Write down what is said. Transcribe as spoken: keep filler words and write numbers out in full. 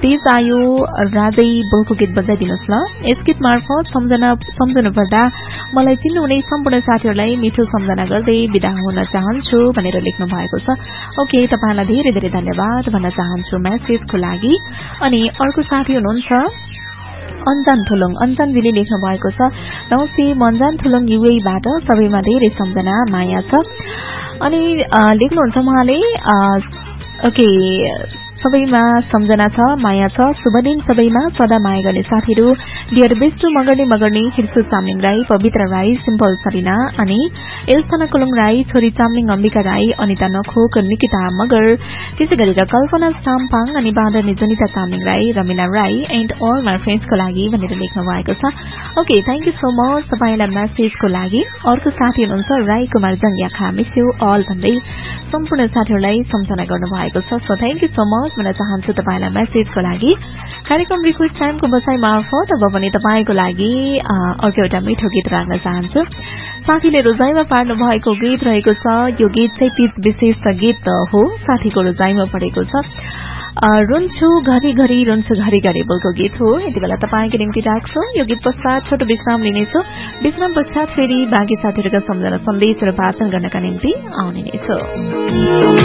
तेज आयो राजै बोलको गीत बजाइदिनुहोस् ल। यस गीत मार्फत सम्झना सम्झनु पर्दा मलाई चिन्नुहुने सम्पूर्ण साथीहरूलाई मिठो सम्झना गर्दै बिदा हुन चाहन्छु भनेर लेख्नु भएको छ। ओके, तपाईँलाई धेरै धेरै धन्यवाद भन्न चाहन्छु मेसेजको लागि। अनि अर्को साथी हुनुहुन्छ अन्जान थुलुङ। अन्जानजीले लेख्नु भएको छ, नमस्ते म अन्जान थुलुङ युएबाट, सबैमा धेरै सम्झना माया छ। अनि लेख्नुहुन्छ उहाँले ओके सबैमा सम्झना छ माया छ, शुभ दिन सबैमा, सदा माया गर्ने साथीहरू डियर बेस्टु मगर्ने मगर्ने हिर्सु चामलिङ राई, पवित्र राई, सिम्पल सरिना अनि एल्सना कुलुङ राई, छोरी चामलिङ अम्बिका राई, अनिता नखोक, निकिता मगर, त्यसै गरेर कल्पना साम्पाङ अनि बाँदर जनिता Chamling Rai, Ramila Rai and all my फ्रेन्ड्सको लागि भनेर लेख्नु भएको छ। Okay, thank you so much तपाईँलाई मेसेजको लागि। अर्को साथी हुनुहुन्छ Rai Kumar जङ्ग्याखा, miss you all भन्दै सम्पूर्ण साथीहरूलाई सम्झना गर्नु भएको छ। So thank you so much भन्न चाहन्छु तपाईँलाई मेसेजको लागि। कार्यक्रम रिक्वेस्ट टाइमको बसाइ मार्फत अब पनि तपाईँको लागि अर्को एउटा मिठो गीत राख्न चाहन्छु। साथीले रोजाइमा पार्नु भएको गीत रहेको छ। यो गीत चाहिँ तीज विशेष गीत हो, साथीको रोजाइमा परेको छ। रुन्छु घरि घरि रुन्छु घरि घरि बोलको गीत हो। यति बेला तपाईँको निम्ति राख्छु। यो गीत पश्चात छोटो विश्राम लिनेछु। विश्राम पश्चात फेरि बाँकी साथीहरूका सम्झना सन्देशहरू वाचन गर्नका निम्ति आउने नै छु।